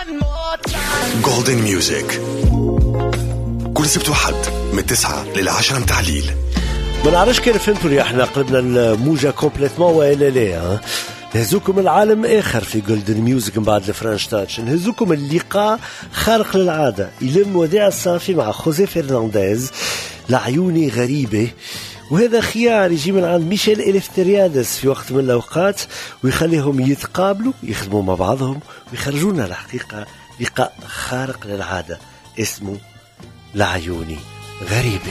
جولدن ميوزك كل سبت وحد من 9 ل10 متاع الليل. ما نعرفش كيف فهمتوا لي احنا قلبنا الموجة كومبليتمون وإلا لا. نهزوكم العالم آخر في جولدن ميوزك من بعد الفرنش تاتش. نهزوكم اللقاء خارق للعادة يلم وديع الصافي مع خوزي فرنانديز لعيوني غريبة، وهذا خيار يجي من عند ميشيل إلفتريادس في وقت من الأوقات ويخليهم يتقابلوا يخدموا مع بعضهم ويخرجونا الحقيقة لقاء خارق للعادة اسمه لعيوني غريبة.